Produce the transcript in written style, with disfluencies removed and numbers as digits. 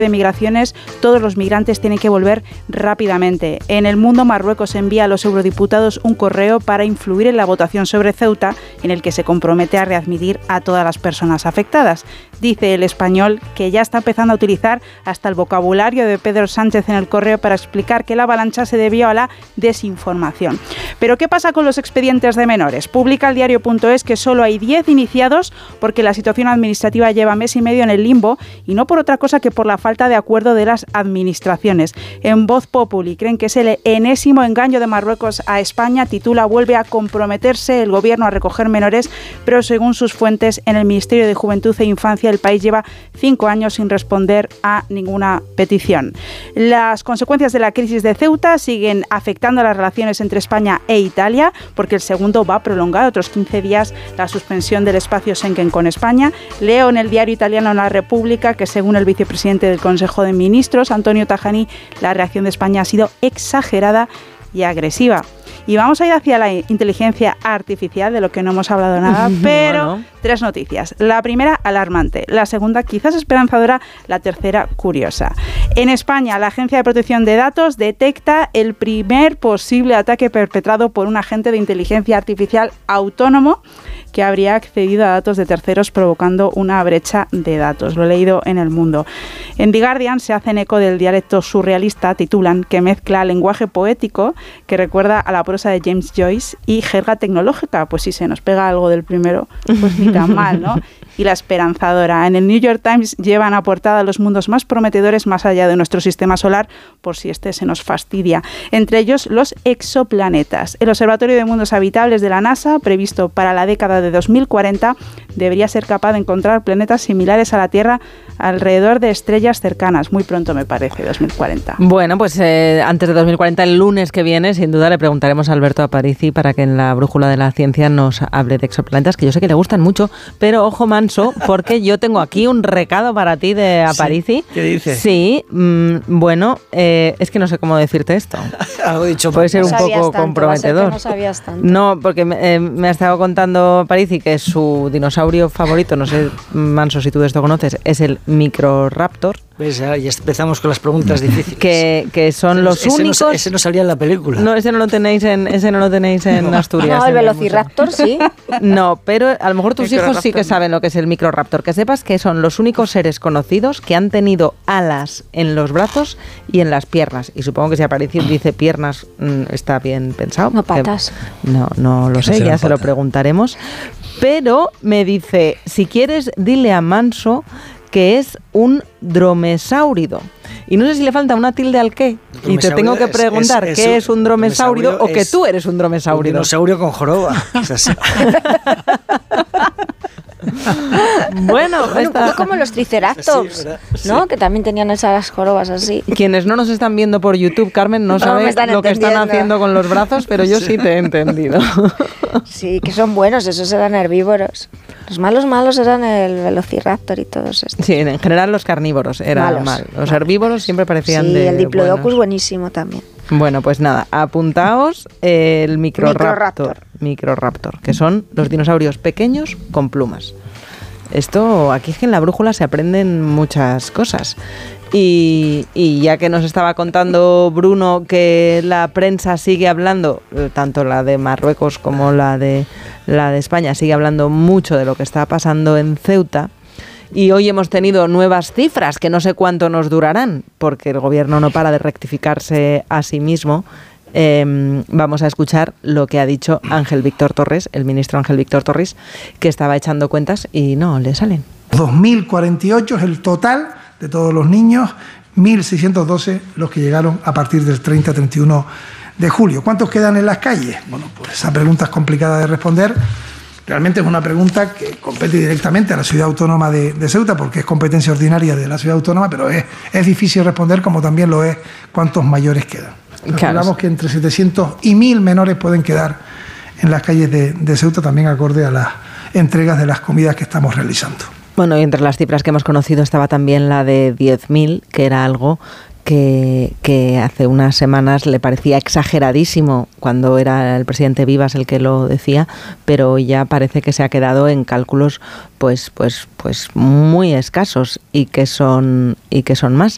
de migraciones, todos los migrantes tienen que volver rápidamente. En El Mundo, Marruecos envía a los eurodiputados un correo para influir en la votación sobre Ceuta, en el que se compromete a readmitir a todas las personas afectadas. Dice El Español que ya está empezando a utilizar hasta el vocabulario de Pedro Sánchez en el correo para explicar que la avalancha se debió a la desinformación. Pero ¿qué pasa con los expedientes de menores? Publica el diario.es que solo hay 10 iniciados porque la situación administrativa lleva mes y medio en el limbo y no por otra cosa que por la falta de acuerdo de las administraciones. En Voz Populi creen que es el enésimo engaño de Marruecos a España. Titula: vuelve a comprometerse el gobierno a recoger menores, pero según sus fuentes en el Ministerio de Juventud e Infancia, el país lleva 5 años sin responder a ninguna petición. Las consecuencias de la crisis de Ceuta siguen afectando a las relaciones entre España e Italia, porque el segundo va a prolongar otros 15 días la suspensión del espacio Schengen con España. Leo en el diario italiano La República que, según el vicepresidente del Consejo de Ministros, Antonio Tajani, la reacción de España ha sido exagerada y agresiva. Y vamos a ir hacia la inteligencia artificial, de lo que no hemos hablado nada, pero bueno. 3 noticias. La primera, alarmante. La segunda, quizás esperanzadora. La tercera, curiosa. En España, la Agencia de Protección de Datos detecta el primer posible ataque perpetrado por un agente de inteligencia artificial autónomo que habría accedido a datos de terceros, provocando una brecha de datos. Lo he leído en El Mundo. En The Guardian se hacen eco del dialecto surrealista, titulan, que mezcla lenguaje poético que recuerda a la prosa de James Joyce y jerga tecnológica. Pues si se nos pega algo del primero, pues ni tan mal, ¿no? Y la esperanzadora. En el New York Times llevan a portada los mundos más prometedores más allá de nuestro sistema solar, por si este se nos fastidia. Entre ellos, los exoplanetas. El Observatorio de Mundos Habitables de la NASA, previsto para la década de 2040, debería ser capaz de encontrar planetas similares a la Tierra alrededor de estrellas cercanas. Muy pronto, me parece, 2040. Bueno, pues antes de 2040, el lunes que viene, sin duda le preguntaremos a Alberto Aparici para que en la Brújula de la Ciencia nos hable de exoplanetas, que yo sé que le gustan mucho, pero ojo manso, porque yo tengo aquí un recado para ti de Aparici. ¿Sí? ¿Qué dices? Sí, bueno, es que no sé cómo decirte esto. Algo dicho. Puede ser un poco comprometedor. No sabías tanto. No, porque me ha estado contando Aparici que su dinosaurio favorito, no sé, Manso, si tú esto conoces, es el Microraptor. Pues ya empezamos con las preguntas difíciles. Que son los únicos... Ese no salía en la película. No, ese no lo tenéis en Asturias. No, el Velociraptor sí. No, pero a lo mejor tus hijos sí que saben lo que es el Microraptor. Que sepas que son los únicos seres conocidos que han tenido alas en los brazos y en las piernas. Y supongo que si Aparici dice piernas, está bien pensado. No patas. No lo sé, ya se lo preguntaremos. Pero me dice, si quieres, dile a Manso que es un dromesáurido. Y no sé si le falta una tilde al qué. Y te tengo que preguntar qué es un dromesáurido o que tú eres un dromesáurido. Un dinosaurio con joroba. Bueno, un poco como los triceratops, sí, ¿no? Sí. Que también tenían esas jorobas así. Quienes no nos están viendo por YouTube, Carmen, no saben lo que están haciendo con los brazos, pero yo sí te he entendido. Sí, que son buenos, esos eran herbívoros. Los malos eran el Velociraptor y todos estos. Sí, en general los carnívoros eran malos. Los herbívoros siempre parecían sí, de el Diplodocus buenos. Buenísimo también. Bueno, pues nada, apuntaos el Microraptor, que son los dinosaurios pequeños con plumas. Esto, aquí es que en la Brújula se aprenden muchas cosas. Y ya que nos estaba contando Bruno que la prensa sigue hablando, tanto la de Marruecos como la de España, sigue hablando mucho de lo que está pasando en Ceuta. Y hoy hemos tenido nuevas cifras que no sé cuánto nos durarán, porque el gobierno no para de rectificarse a sí mismo. Vamos a escuchar lo que ha dicho Ángel Víctor Torres, el ministro Ángel Víctor Torres, que estaba echando cuentas y no le salen. 2.048 es el total de todos los niños, 1.612 los que llegaron a partir del 30-31 de julio. ¿Cuántos quedan en las calles? Bueno, pues esa pregunta es complicada de responder. Realmente es una pregunta que compete directamente a la ciudad autónoma de Ceuta, porque es competencia ordinaria de la ciudad autónoma, pero es difícil responder, como también lo es cuántos mayores quedan. Calculamos que entre 700 y 1.000 menores pueden quedar en las calles de Ceuta, también acorde a las entregas de las comidas que estamos realizando. Bueno, y entre las cifras que hemos conocido estaba también la de 10.000, que era algo que hace unas semanas le parecía exageradísimo cuando era el presidente Vivas el que lo decía, pero ya parece que se ha quedado en cálculos pues muy escasos y que son más.